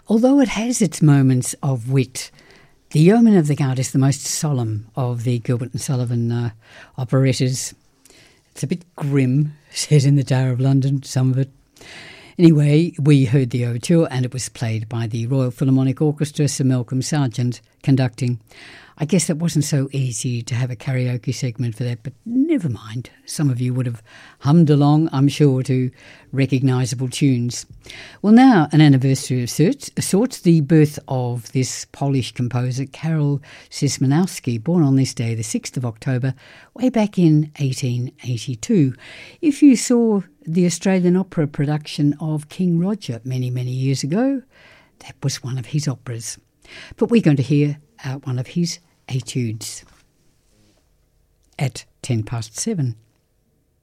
Although it has its moments of wit, The Yeoman of the Guard is the most solemn of the Gilbert and Sullivan operettas. It's a bit grim, set in the Tower of London, some of it. Anyway, we heard the overture and it was played by the Royal Philharmonic Orchestra, Sir Malcolm Sargent conducting. I guess that wasn't so easy to have a karaoke segment for that, but never mind. Some of you would have hummed along, I'm sure, to recognisable tunes. Well, now an anniversary of sorts, the birth of this Polish composer, Karol Szymanowski, born on this day, the 6th of October, way back in 1882. If you saw the Australian opera production of King Roger many, many years ago, that was one of his operas. But we're going to hear one of his etudes at 7:10.